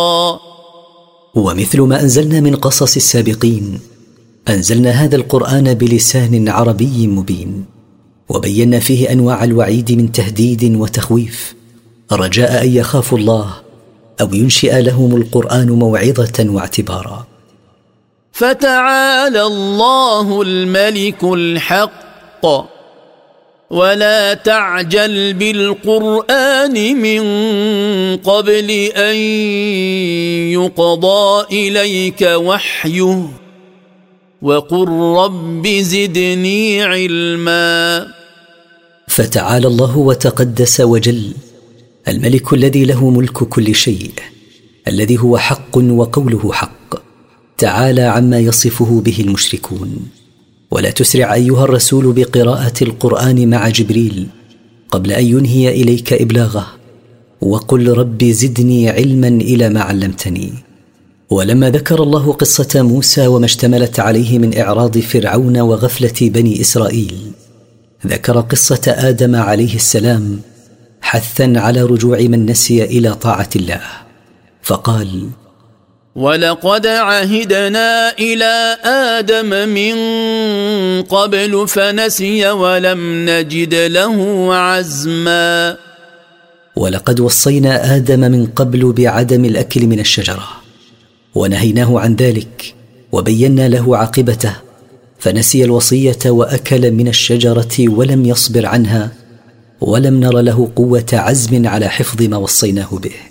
ومثل ما أنزلنا من قصص السابقين أنزلنا هذا القرآن بلسان عربي مبين، وبينا فيه أنواع الوعيد من تهديد وتخويف رجاء أن يخافوا الله أو ينشئ لهم القرآن موعظة واعتبارا. فتعالى الله الملك الحق ولا تعجل بالقرآن من قبل أن يقضى إليك وحيه وقل رب زدني علما. فتعالى الله وتقدس وجل الملك الذي له ملك كل شيء، الذي هو حق وقوله حق، تعالى عما يصفه به المشركون. ولا تسرع أيها الرسول بقراءة القرآن مع جبريل قبل أن ينهي إليك إبلاغه، وقل رب زدني علما إلى ما علمتني. ولما ذكر الله قصة موسى وما اشتملت عليه من إعراض فرعون وغفلة بني إسرائيل، ذكر قصة آدم عليه السلام حثا على رجوع من نسي إلى طاعة الله، فقال: ولقد عهدنا إلى آدم من قبل فنسي ولم نجد له عزما. ولقد وصينا آدم من قبل بعدم الأكل من الشجرة، ونهيناه عن ذلك وبينا له عاقبته، فنسي الوصية وأكل من الشجرة ولم يصبر عنها، ولم نر له قوة عزم على حفظ ما وصيناه به.